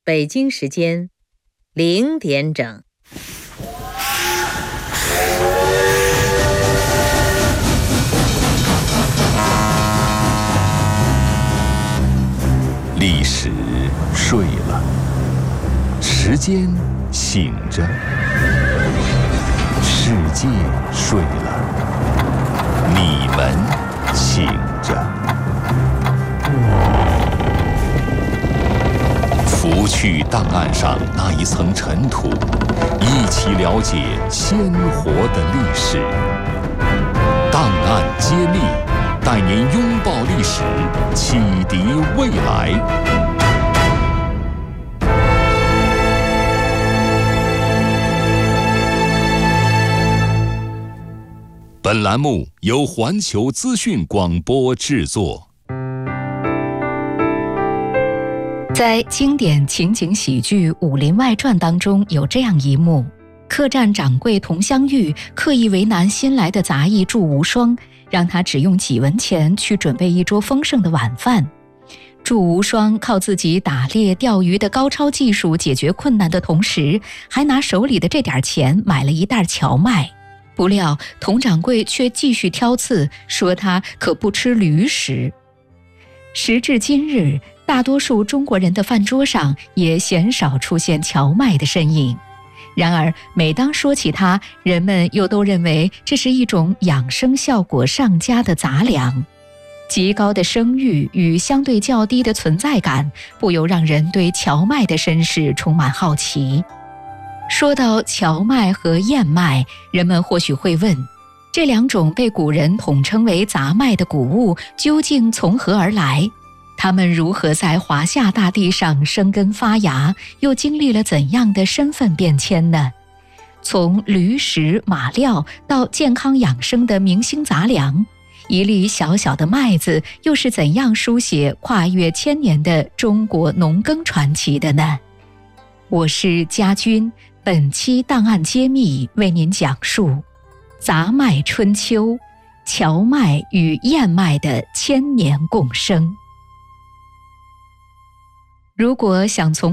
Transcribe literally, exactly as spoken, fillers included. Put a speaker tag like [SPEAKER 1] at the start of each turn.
[SPEAKER 1] 北京时间零点整。
[SPEAKER 2] 历史睡了，时间醒着，世界睡了，你们醒着。拂去档案上那一层尘土，一起了解鲜活的历史。档案揭秘，带您拥抱历史，启迪未来。本栏目由环球资讯广播制作。
[SPEAKER 3] 在经典情景喜剧《武林外传》当中，有这样一幕：客栈掌柜佟湘玉刻意为难新来的杂役祝无双，让他只用几文钱去准备一桌丰盛的晚饭。祝无双靠自己打猎钓鱼的高超技术解决困难的同时，还拿手里的这点钱买了一袋荞麦。不料佟掌柜却继续挑刺，说他可不吃驴食。时至今日，大多数中国人的饭桌上也鲜少出现荞麦的身影。然而每当说起它，人们又都认为这是一种养生效果上佳的杂粮。极高的声誉与相对较低的存在感，不由让人对荞麦的身世充满好奇。说到荞麦和燕麦，人们或许会问，这两种被古人统称为杂麦的谷物究竟从何而来？它们如何在华夏大地上生根发芽，又经历了怎样的身份变迁呢？从驴食马料到健康养生的明星杂粮，一粒小小的麦子又是怎样书写跨越千年的中国农耕传奇的呢？我是家军，本期档案揭秘为您讲述杂麦春秋，荞麦与燕麦的千年共生。如果想从